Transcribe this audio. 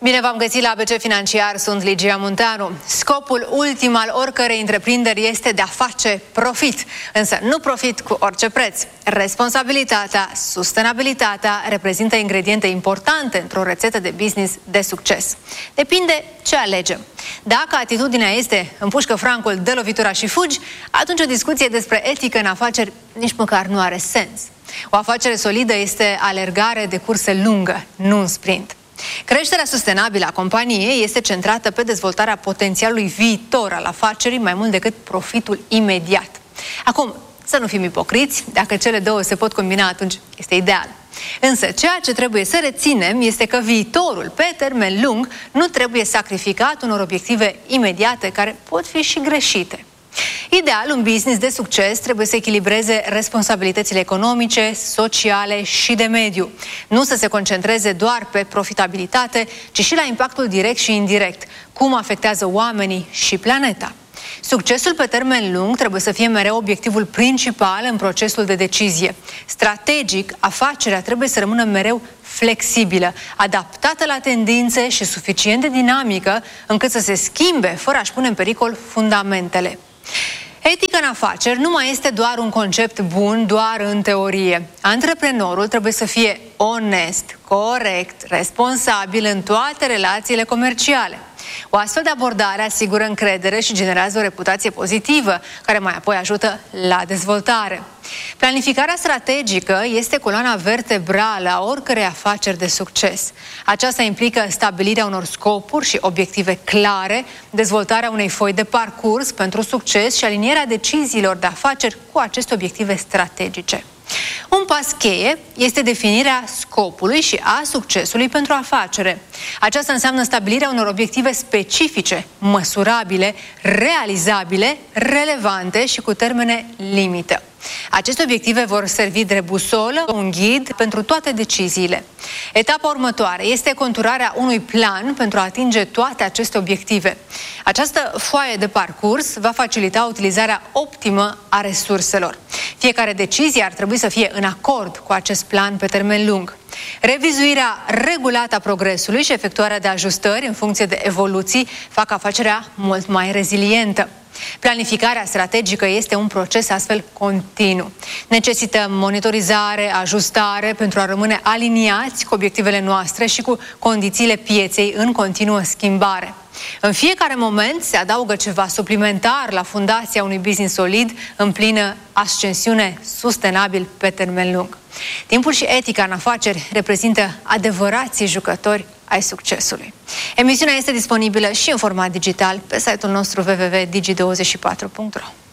Bine v-am găsit la ABC Financiar, sunt Ligia Munteanu. Scopul ultim al oricărei întreprinderi este de a face profit, însă nu profit cu orice preț. Responsabilitatea, sustenabilitatea reprezintă ingrediente importante într-o rețetă de business de succes. Depinde ce alegem. Dacă atitudinea este împușcă francul, dă lovitura și fugi, atunci o discuție despre etică în afaceri nici măcar nu are sens. O afacere solidă este alergare de cursă lungă, nu un sprint. Creșterea sustenabilă a companiei este centrată pe dezvoltarea potențialului viitor al afacerii mai mult decât profitul imediat. Acum, să nu fim ipocriți, dacă cele două se pot combina, atunci este ideal. Însă, ceea ce trebuie să reținem este că viitorul pe termen lung nu trebuie sacrificat unor obiective imediate care pot fi și greșite. Ideal, un business de succes trebuie să echilibreze responsabilitățile economice, sociale și de mediu. Nu să se concentreze doar pe profitabilitate, ci și la impactul direct și indirect, cum afectează oamenii și planeta. Succesul pe termen lung trebuie să fie mereu obiectivul principal în procesul de decizie. Strategic, afacerea trebuie să rămână mereu flexibilă, adaptată la tendințe și suficient de dinamică încât să se schimbe fără a-și pune în pericol fundamentele. Etica în afaceri nu mai este doar un concept bun doar în teorie. Antreprenorul trebuie să fie onest, corect, responsabil în toate relațiile comerciale. O astfel de abordare asigură încredere și generează o reputație pozitivă, care mai apoi ajută la dezvoltare. Planificarea strategică este coloana vertebrală a oricărei afaceri de succes. Aceasta implică stabilirea unor scopuri și obiective clare, dezvoltarea unei foi de parcurs pentru succes și alinierea deciziilor de afaceri cu aceste obiective strategice. Un pas cheie este definirea scopului și a succesului pentru afacere. Aceasta înseamnă stabilirea unor obiective specifice, măsurabile, realizabile, relevante și cu termene limită. Aceste obiective vor servi de busolă, un ghid pentru toate deciziile. Etapa următoare este conturarea unui plan pentru a atinge toate aceste obiective. Această foaie de parcurs va facilita utilizarea optimă a resurselor. Fiecare decizie ar trebui să fie în acord cu acest plan pe termen lung. Revizuirea regulată a progresului și efectuarea de ajustări în funcție de evoluții fac afacerea mult mai rezilientă. Planificarea strategică este un proces astfel continuu. Necesită monitorizare, ajustare pentru a rămâne aliniați cu obiectivele noastre și cu condițiile pieței în continuă schimbare. În fiecare moment se adaugă ceva suplimentar la fundația unui business solid în plină ascensiune sustenabil pe termen lung. Timpul și etica în afaceri reprezintă adevărații jucători ai succesului. Emisiunea este disponibilă și în format digital pe site-ul nostru www.digi24.ro.